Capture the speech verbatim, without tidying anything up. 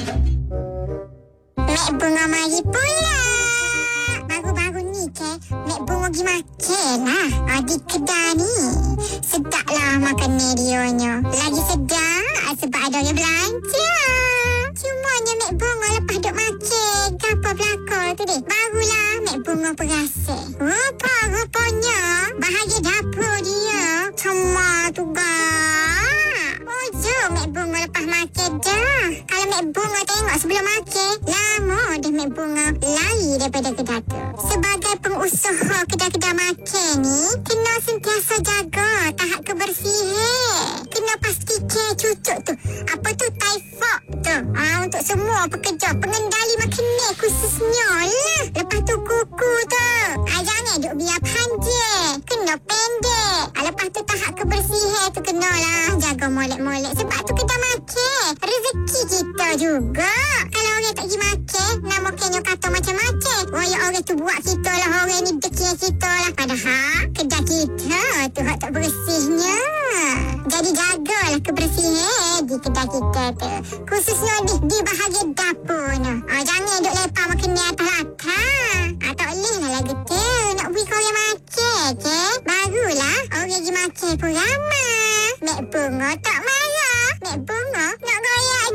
Mek Bunga mari pula. Baru-baru ni ke, Mek Bunga pergi makan lah. Ha, di kedai ni. Sedap lah makan ni dionya. Lagi sedap sebab ada orang belanja. Cumanya Mek Bunga lepas duk makan, gapa belakang tu deh. Barulah Mek Bunga perasan. Rupa-rupanya bahagian dapur dia cuma tu gak. Ujung Mek Bunga lepas makan dah. Kalau Mek Bunga tengok sebelum makan, lama dah Mek Bunga lari daripada kedai tu. Sebagai pengusaha kedai-kedai makan ni, kena sentiasa jaga tahap kebersihan. Kena pastikan cucuk tu. Apa tu? Typhoid tu. Ah, untuk semua pekerja, pengendali makanan khususnya lah. Lepas tu kuku tu. Ah, jangan duk biar panjang. Kena pendek. Ah, lepas tu tahap kebersihan tu kenalah jaga molek-molek. Sebab tu kedai makan rezeki kita juga. Kalau orang tak pergi makan, nak makannya kata macam-macam. Raya orang tu buat kita lah, orang ni dekir kita lah. Padahal kedai kita tu hak tak bersihnya. Jadi jagalah kebersihan di kedai kita tu. Khususnya di, di bahagian dapur ni. Ah, jangan duk lepak makanan atas latar. Ah, tak boleh lah lagu tu. Nak beri kau orang makan ke? Barulah orang pergi makan pun ramai. Mek Bunga tak marah. Mek Bunga nak